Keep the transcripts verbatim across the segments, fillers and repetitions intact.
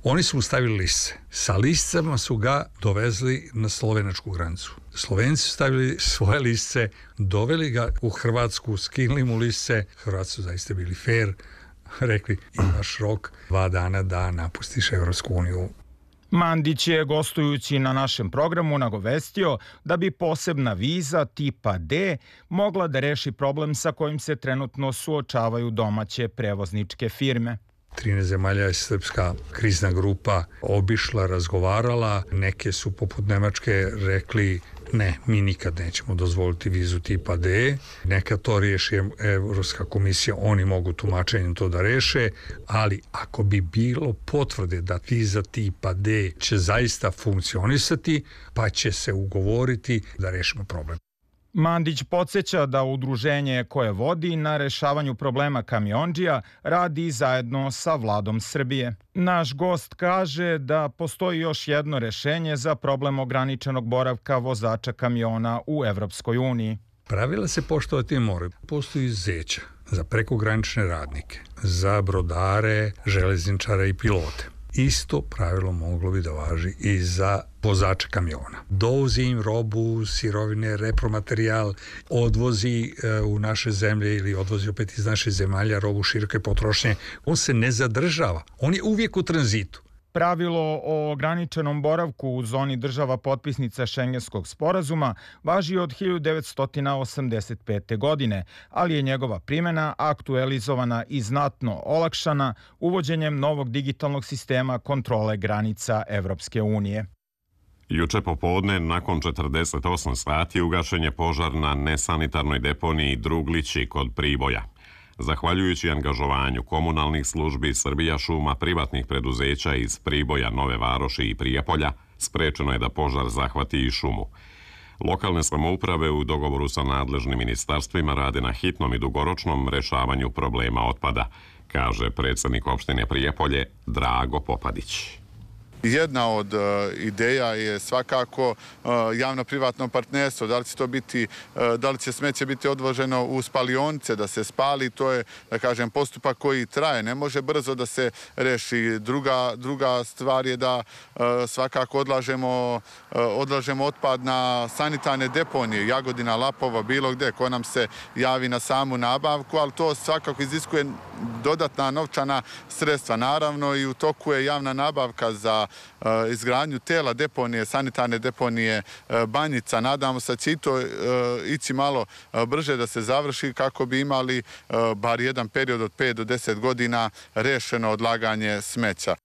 Oni su mu stavili lisce. Sa liscama su ga dovezli na slovenačku granicu. Slovenci su stavili svoje lisce, doveli ga u Hrvatsku, skinuli mu lisce. Hrvatski su zaista bili fair, rekli imaš rok dva dana da napustiš Evropsku uniju. Mandić je, gostujući na našem programu, nagovestio da bi posebna viza tipa D mogla da reši problem sa kojim se trenutno suočavaju domaće prevozničke firme. trinaest zemalja je srpska krizna grupa obišla, razgovarala. Neke su poput Nemačke rekli ne, mi nikad nećemo dozvoliti vizu tipa D. Neka to riješi Evropska komisija, oni mogu tumačenjem to da reše, ali ako bi bilo potvrde da viza tipa D će zaista funkcionisati, pa će se ugovoriti da rešimo problem. Mandić podsjeća da udruženje koje vodi na rešavanju problema kamiondžija radi zajedno sa vladom Srbije. Naš gost kaže da postoji još jedno rešenje za problem ograničenog boravka vozača kamiona u Evropskoj uniji. Pravila se poštovati moraju. Postoji izuzeća za prekogranične radnike, za brodare, železničare i pilote. Isto pravilo moglo bi da važi i za vozača kamiona. Dovozi im robu, sirovine, repromaterijal, odvozi e, u naše zemlje ili odvozi opet iz naših zemalja robu široke potrošnje. On se ne zadržava. On je uvijek u tranzitu. Pravilo o ograničenom boravku u zoni država potpisnica Šengenskog sporazuma važi od hiljadu devetsto osamdeset pete. godine, ali je njegova primjena aktualizovana i znatno olakšana uvođenjem novog digitalnog sistema kontrole granica Evropske unije. Juče popodne, nakon četrdeset osam sati, ugašen je požar na nesanitarnoj deponiji Druglići kod Priboja. Zahvaljujući angažovanju komunalnih službi, Srbija šuma, privatnih preduzeća iz Priboja, Nove Varoši i Prijepolja, sprečeno je da požar zahvati i šumu. Lokalne samouprave u dogovoru sa nadležnim ministarstvima rade na hitnom i dugoročnom rešavanju problema otpada, kaže predsjednik opštine Prijepolje Drago Popadić. Jedna od uh, ideja je svakako uh, javno-privatno partnerstvo. Da li će to biti, uh, da li će smeće biti odvoženo u spalionice, da se spali, to je, da kažem, postupak koji traje. Ne može brzo da se reši. Druga, druga stvar je da uh, svakako odlažemo, uh, odlažemo otpad na sanitarne deponije, Jagodina, Lapova, bilo gde, ko nam se javi na samu nabavku, ali to svakako iziskuje dodatna novčana sredstva. Naravno, i u toku je javna nabavka za izgradnju tela deponije, sanitarne deponije Banjica. Nadamo se da će i to ići malo brže da se završi kako bi imali bar jedan period od pet do deset godina rešeno odlaganje smeća.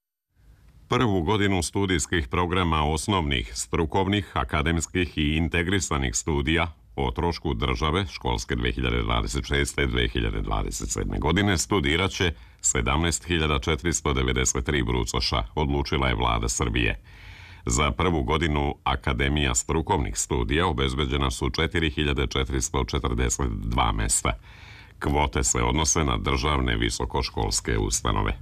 Prvu godinu studijskih programa osnovnih, strukovnih, akademskih i integrisanih studija o trošku države školske dve hiljade dvadeset šeste dve hiljade dvadeset sedme. godine studirat će sedamnaest hiljada četiristo devedeset tri brucoša, odlučila je vlada Srbije. Za prvu godinu Akademija strukovnih studija obezbeđena su četiri hiljade četiristo četrdeset dva mesta. Kvote se odnose na državne visokoškolske ustanove.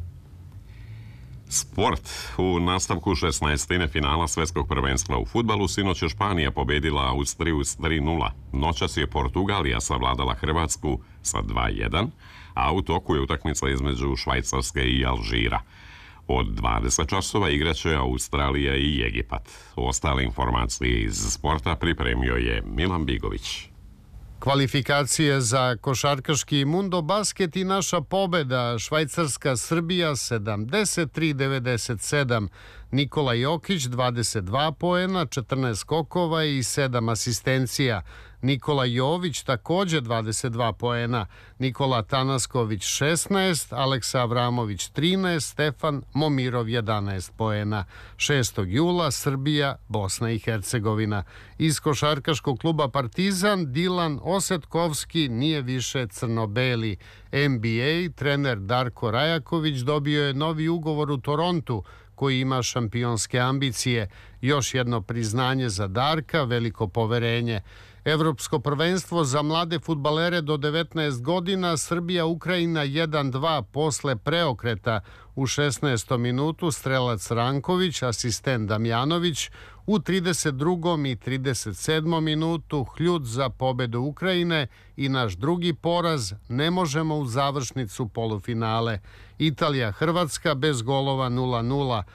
Sport. U nastavku šesnaestine finala svetskog prvenstva u fudbalu sinoć je Španija pobedila Austriju s tri nula. Noćas je Portugalija savladala Hrvatsku sa dva jedan, a u toku je utakmica između Švajcarske i Alžira. Od dvadeset časova igraće Australija i Egipat. Ostale informacije iz sporta pripremio je Milan Bigović. Kvalifikacije za košarkaški Mundo Basket i naša pobeda Švajcarska-Srbija sedamdeset tri devedeset sedam. Nikola Jokić dvadeset dva poena, četrnaest skokova i sedam asistencija. Nikola Jović također dvadeset dva poena. Nikola Tanasković šesnaest, Aleksa Avramović trinaest, Stefan Momirov jedanaest poena. šestog jula Srbija, Bosna i Hercegovina. Iz košarkaškog kluba Partizan Dilan Osetkovski nije više crno-beli. N B A trener Darko Rajaković dobio je novi ugovor u Torontu koji ima šampionske ambicije. Još jedno priznanje za Darka, veliko poverenje. Evropsko prvenstvo za mlade fudbalere do devetnaest godina, Srbija-Ukrajina jedan dva posle preokreta. U šesnaestom minutu strelac Ranković, asistent Damjanović, u trideset drugom i trideset sedmom minutu Hljud za pobedu Ukrajine i naš drugi poraz, ne možemo u završnicu polufinale. Italija-Hrvatska bez golova nula nula.